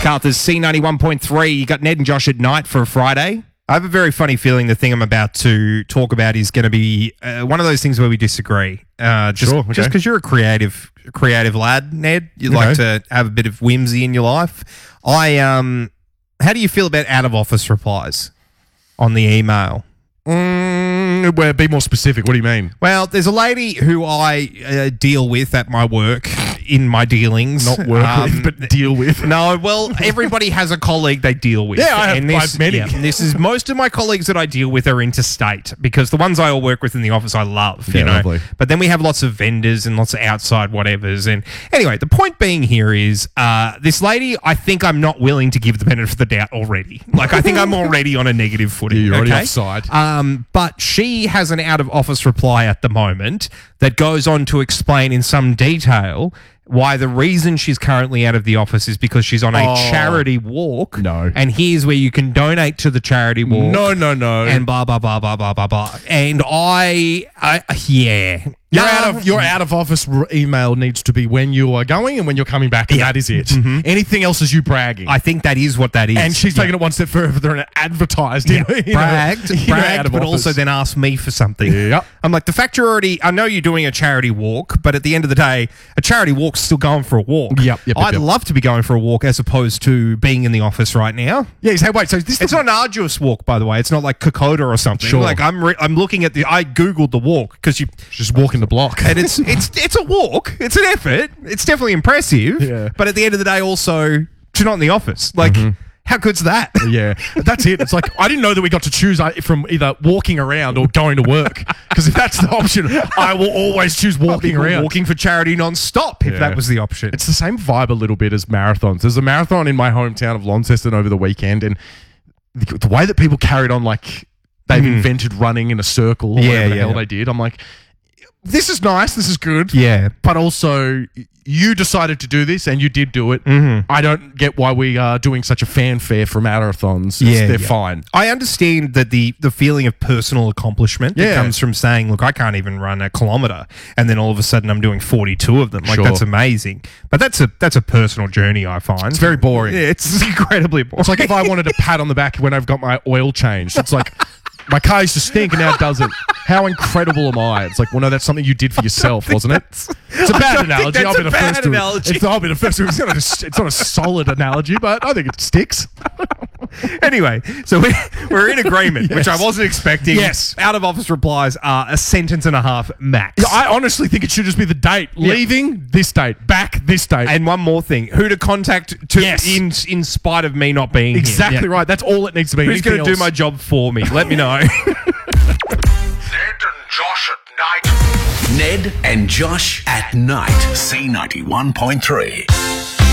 Macarthur's C91.3. You got Ned and Josh at night for a Friday. I have a very funny feeling the thing I'm about to talk about is going to be one of those things where we disagree. Just because you're a creative lad, Ned. You like to have a bit of whimsy in your life. How do you feel about out-of-office replies on the email? Well, be more specific. What do you mean? Well, there's a lady who I deal with at my work, in my dealings. Not work with, but deal with. No, well, everybody has a colleague they deal with. Yeah, I have many. Yeah, this is most of my colleagues that I deal with are interstate because the ones I all work with in the office I love, you know. Lovely. But then we have lots of vendors and lots of outside whatevers. And anyway, the point being here is this lady, I think I'm not willing to give the benefit of the doubt already. Like, I think I'm already on a negative footing. You're already offside. But she has an out-of-office reply at the moment that goes on to explain in some detail why the reason she's currently out of the office is because she's on a charity walk. No. And here's where you can donate to the charity walk. No. And blah, blah, blah, blah, blah, blah, blah. And yeah. Your out of office email needs to be when you are going and when you're coming back, and that is it. Mm-hmm. Anything else is you bragging. I think that is what that is. And she's taken it one step further and advertised. Bragged, but also then asked me for something. Yep. I'm like, the fact you're already, I know you're doing a charity walk, but at the end of the day, a charity walk's still going for a walk. Yep. I'd love to be going for a walk as opposed to being in the office right now. Yeah, hey, wait, so this it's not an arduous walk, by the way. It's not like Kokoda or something. Sure. Like I'm looking at I Googled the walk because you just walking the block. And it's a walk. It's an effort. It's definitely impressive. Yeah. But at the end of the day, also, you're not in the office. Like, how good's that? Yeah, that's it. It's like, I didn't know that we got to choose from either walking around or going to work. Because if that's the option, I will always choose walking around. Walking for charity non-stop, if that was the option. It's the same vibe a little bit as marathons. There's a marathon in my hometown of Launceston over the weekend, and the way that people carried on like they've invented running in a circle or whatever the hell they did, I'm like, this is nice, this is good. Yeah. But also, you decided to do this and you did do it. I don't get why we are doing such a fanfare for marathons. They're fine. I understand that the feeling of personal accomplishment that comes from saying, look, I can't even run a kilometre, and then all of a sudden I'm doing 42 of them. Like, that's amazing. But that's a personal journey, I find. It's very boring. Yeah, it's incredibly boring. It's like if I wanted a pat on the back when I've got my oil changed. It's like, my car used to stink and now it doesn't. How incredible am I? It's like, well, no, that's something you did for yourself, wasn't it? It's a bad analogy. I'll be the first to. I'll be the first to. It's not a solid analogy, but I think it sticks. Anyway, so we're in agreement, which I wasn't expecting. Yes. Out of office replies are a sentence and a half max. Yeah, I honestly think it should just be the date. Leaving this date, back this date. And one more thing, who to contact in spite of me not being exactly here. right. That's all it needs to be. Who's going to do my job for me? Let me know. Ned and Josh at night. Ned and Josh at night. C91.3.